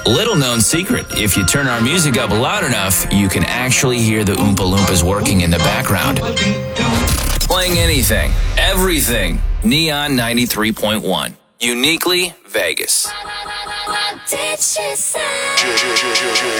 Little known secret, if you turn our music up loud enough, you can actually hear the Oompa Loompas working in the background. Playing anything, everything. Neon 93.1. Uniquely Vegas.